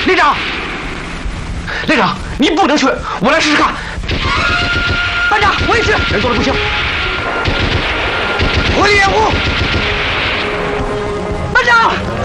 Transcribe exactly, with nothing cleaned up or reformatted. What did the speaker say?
连长，连长，你不能去，我来试试看。班长，我也去。人多了不行。火力掩护。